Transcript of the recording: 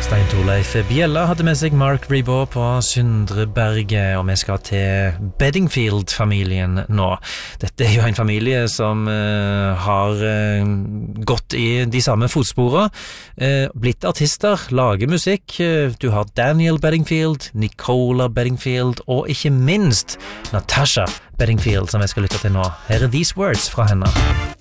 Stein Torleif Bjella hadde med seg Mark Ribot på Syndreberget, og vi skal til Bedingfield-familien nå. Dette er jo en familie som har gått i de samme fotsporene, blitt artister, lager musikk. Du har Daniel Bedingfield, Nicola Bedingfield, og ikke minst Natasha Bedingfield, som jeg skal lytte til nå. Her er These Words fra henne.